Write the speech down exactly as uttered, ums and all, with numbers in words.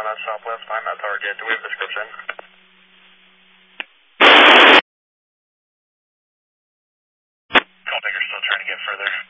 that southwest, find that target. Do we have a description? Call Baker still trying to get further.